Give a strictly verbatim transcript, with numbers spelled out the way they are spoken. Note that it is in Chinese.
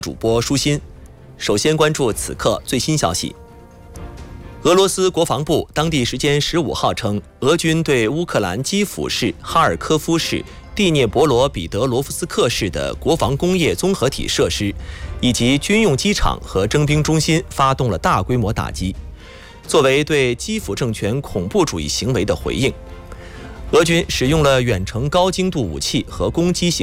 主播舒心。首先关注此刻最新消息。俄罗斯国防部当地时间十五号称，俄军对乌克兰基辅市、哈尔科夫市、蒂涅博罗彼得罗夫斯克市的国防工业综合体设施以及军用机场和征兵中心发动了大规模打击，作为对基辅政权恐怖主义行为的回应。俄军使用了远程高精度武器和攻击型